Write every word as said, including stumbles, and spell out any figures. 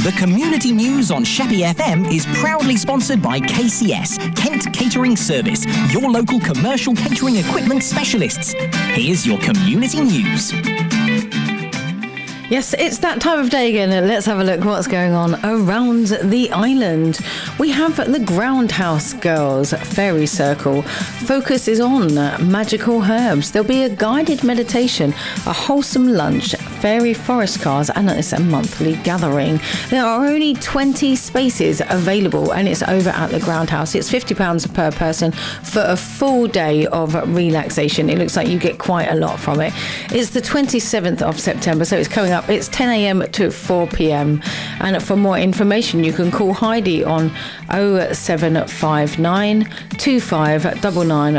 The community news on Sheppey F M is proudly sponsored by K C S, Kent Catering Service, your local commercial catering equipment specialists. Here's your community news. Yes, it's that time of day again. Let's have a look what's going on around the island. We have the Groundhouse Girls Fairy Circle. Focus is on magical herbs. There'll be a guided meditation, a wholesome lunch, fairy forest cars, and it's a monthly gathering. There are only twenty spaces available, and it's over at the Groundhouse. It's fifty pounds per person for a full day of relaxation. It looks like you get quite a lot from it. It's the twenty-seventh of September, so it's coming up. It's ten a.m. to four p.m. And for more information, you can call Heidi on oh seven five nine two five nine nine